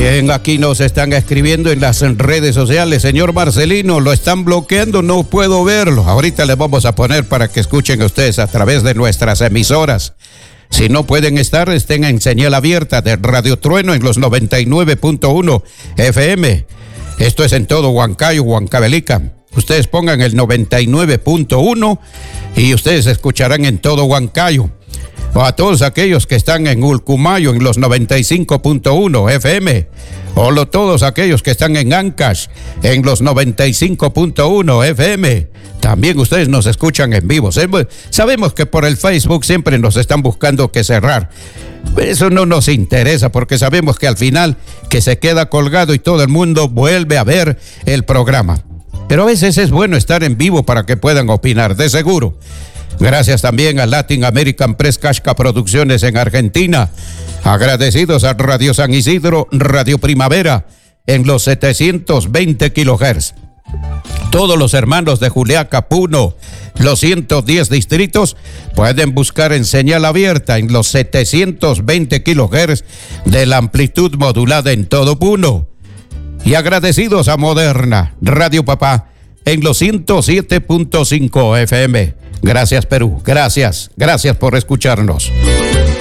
Bien, aquí nos están escribiendo en las redes sociales. Señor Marcelino, lo están bloqueando, no puedo verlo. Ahorita les vamos a poner para que escuchen ustedes a través de nuestras emisoras. Si no pueden estar, estén en señal abierta de Radio Trueno en los 99.1 FM. Esto es en todo Huancayo, Huancavelica. Ustedes pongan el 99.1 y ustedes escucharán en todo Huancayo. O a todos aquellos que están en Ulcumayo en los 95.1 FM, o todos aquellos que están en Ancash en los 95.1 FM, también ustedes nos escuchan en vivo. Sabemos que por el Facebook siempre nos están buscando que cerrar. Eso no nos interesa porque sabemos que al final que se queda colgado y todo el mundo vuelve a ver el programa. Pero a veces es bueno estar en vivo para que puedan opinar, de seguro. Gracias también a Latin American Press Casca Producciones en Argentina. Agradecidos a Radio San Isidro, Radio Primavera en los 720 kHz. Todos los hermanos de Juliaca, Puno, los 110 distritos, pueden buscar en señal abierta en los 720 kHz de la amplitud modulada en todo Puno. Y agradecidos a Moderna, Radio Papá, en los 107.5 FM. Gracias, Perú. Gracias por escucharnos.